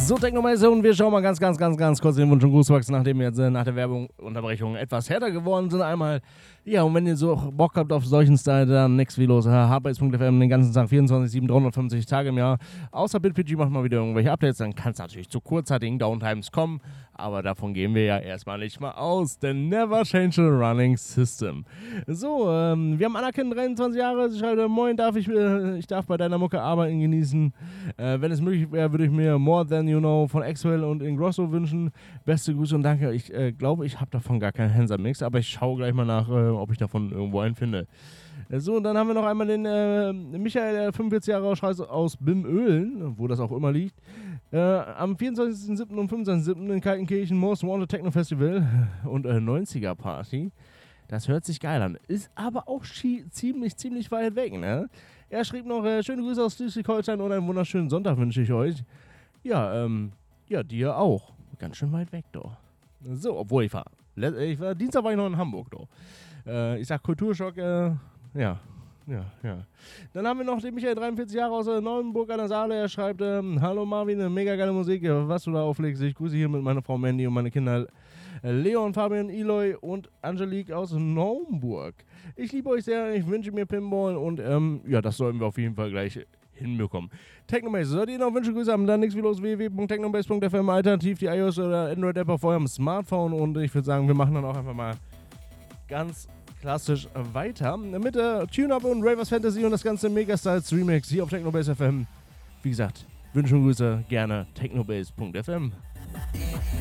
So, Technomaze, und wir schauen mal ganz kurz den Wunsch und Grußbox, nachdem wir jetzt nach der Werbung-Unterbrechung etwas härter geworden sind. Einmal, ja, und wenn ihr so Bock habt auf solchen Style, dann nix wie los. Hardbase.fm den ganzen Tag, 24/7, 350 Tage im Jahr. Außer BitPG macht mal wieder irgendwelche Updates, dann kann es natürlich zu kurzzeitigen Downtimes kommen. Aber davon gehen wir ja erstmal nicht mal aus, denn never change a running system. So, wir haben Anakin, 23 Jahre, sie schreibt, moin, ich darf bei deiner Mucke arbeiten genießen. Wenn es möglich wäre, würde ich mir More Than You Know von Axwell und Ingrosso wünschen. Beste Grüße und danke. Ich glaube, ich habe davon gar keinen Hansa-Mix, aber ich schaue gleich mal nach, ob ich davon irgendwo einen finde. So, und dann haben wir noch einmal den Michael, 45 Jahre aus Bimöhlen, wo das auch immer liegt. Am 24.07. und 25.07. in Kaltenkirchen Most Wanted Techno Festival und 90er Party. Das hört sich geil an. Ist aber auch ziemlich weit weg, ne? Er schrieb noch, schöne Grüße aus Schleswig-Holstein und einen wunderschönen Sonntag wünsche ich euch. Ja, dir auch. Ganz schön weit weg, doch. So, obwohl ich war Dienstag war ich noch in Hamburg, doch. Ich sag Kulturschock, ja. Dann haben wir noch den Michael, 43 Jahre aus Neuenburg an der Saale. Er schreibt, hallo Marvin, mega geile Musik, was du da auflegst. Ich grüße hier mit meiner Frau Mandy und meine Kinder Leon, Fabian, Eloy und Angelique aus Neuenburg. Ich liebe euch sehr, ich wünsche mir Pinball und das sollten wir auf jeden Fall gleich hinbekommen. Technomaze, solltet ihr noch Wünsche, Grüße haben, dann nichts wie los, www.technomaze.fm, alternativ die iOS oder Android-App auf eurem Smartphone und ich würde sagen, wir machen dann auch einfach mal ganz klassisch weiter mit Tune-Up und Ravers Fantasy und das ganze Megastyles Remix hier auf Technobass FM. Wie gesagt, Wünsche und Grüße gerne technobass.fm.